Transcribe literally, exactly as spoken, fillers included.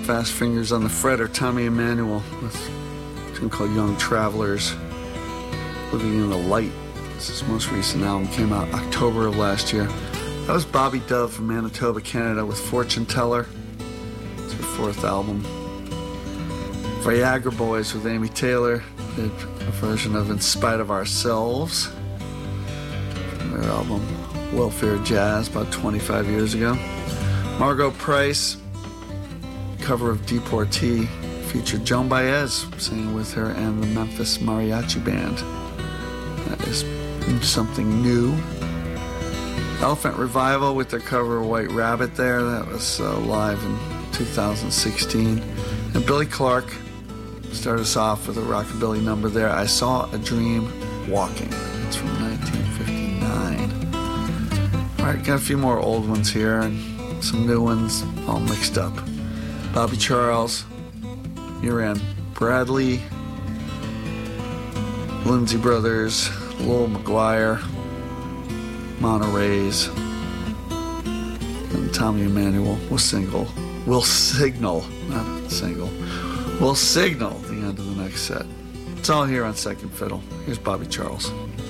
Fast Fingers on the Fret, Tommy Emmanuel with a tune called Young Travelers, Living in the Light. This is his most recent album, came out October of last year. That was Bobby Dove from Manitoba, Canada with Fortune Teller. It's her fourth album. Viagra Boys with Amy Taylor did a version of In Spite of Ourselves from their album Welfare Jazz about twenty-five years ago. Margot Price, cover of Deportee, featured Joan Baez singing with her and the Memphis Mariachi Band. That is something new. Elephant Revival with their cover of White Rabbit there. That was uh, live in two thousand sixteen. And Billy Clark started us off with a rockabilly number there, I Saw a Dream Walking. It's from nineteen fifty-nine. All right, got a few more old ones here and some new ones all mixed up. Bobby Charles, Uran Bradley, Lindsey Brothers, Lowell McGuire, Monterey's, and Tommy Emmanuel will single, will signal, not single, will signal the end of the next set. It's all here on Second Fiddle. Here's Bobby Charles.